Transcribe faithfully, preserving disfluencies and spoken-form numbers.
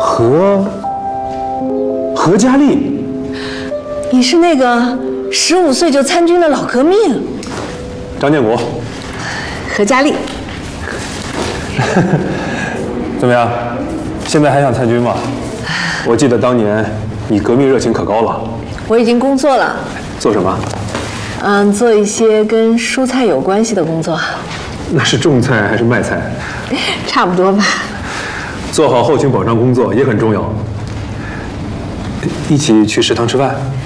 何何佳丽， 你是那个十五岁就参军的老革命。 张建国， 何佳丽。 怎么样？现在还想参军吗？我记得当年你革命热情可高了。 我已经工作了。 做什么？ 嗯，做一些跟蔬菜有关系的工作。 那是种菜还是卖菜？ 差不多吧。 做好后勤保障工作也很重要。一起去食堂吃饭。